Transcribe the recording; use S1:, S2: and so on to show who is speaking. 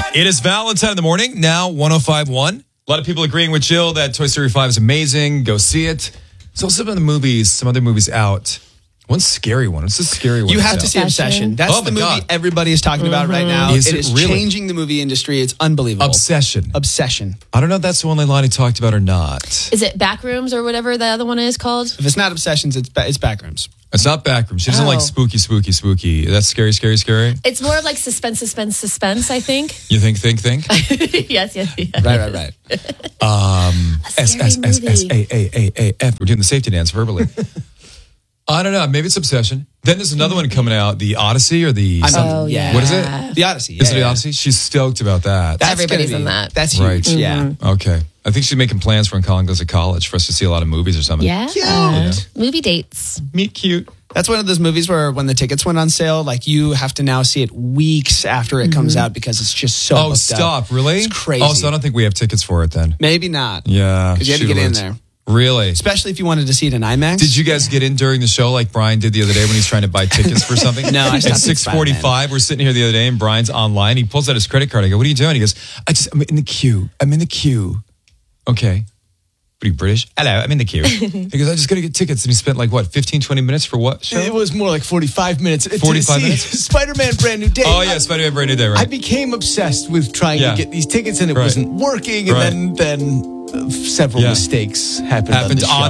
S1: It is Valentine in the morning, now 105.1. A lot of people agreeing with Jill that Toy Story 5 is amazing. Go see it. So some other movies out. One scary one. It's a scary one.
S2: You have to see Obsession. That's the movie everybody is talking about right now.
S1: Is
S2: it
S1: it
S2: is
S1: really?
S2: changing the movie industry. It's unbelievable.
S1: Obsession.
S2: I
S1: don't know if that's the one Leilani talked about or not.
S3: Is it Backrooms or whatever the other one is called?
S2: If it's not Obsessions, it's Backrooms.
S1: It's not Backrooms. She doesn't like spooky. That's scary.
S3: It's more of like suspense, I think.
S1: You think?
S3: Yes.
S2: Right.
S1: S-S-S-S-A-A-A-A-F. We're doing the safety dance verbally. I don't know. Maybe it's Obsession. Then there's another one coming out, the Odyssey or the...
S2: yeah.
S1: What is it?
S2: The Odyssey.
S1: Is it the Odyssey? She's stoked about that.
S3: Everybody's in that.
S2: That's huge.
S1: Right.
S2: Yeah.
S1: Okay. I think she's making plans for when Colin goes to college for us to see a lot of movies or something.
S3: Yeah.
S2: Cute.
S3: Movie dates.
S1: Meet cute.
S2: That's one of those movies where when the tickets went on sale, like you have to now see it weeks after it comes out because it's just so booked
S1: stop.
S2: up.
S1: Really?
S2: It's crazy.
S1: Oh, so I don't think we have tickets for it then.
S2: Maybe not.
S1: Yeah.
S2: Because you had to get in there.
S1: Really?
S2: Especially if you wanted to see it in IMAX.
S1: Did you guys get in during the show like Brian did the other day when he's trying to buy tickets for something?
S2: No, I
S1: At
S2: stopped at
S1: 6:45, we're sitting here the other day and Brian's online. He pulls out his credit card. I go, what are you doing? He goes, I'm in the queue. Okay. What are you, British? Hello, I'm in the queue. He goes, I just got to get tickets. And he spent like, 15, 20 minutes for what show?
S4: It was more like 45 minutes.
S1: 45 minutes?
S4: Spider-Man Brand New Day.
S1: Oh, yeah, Spider-Man Brand New Day, right.
S4: I became obsessed with trying to get these tickets and it wasn't working. And then several mistakes happened on the show.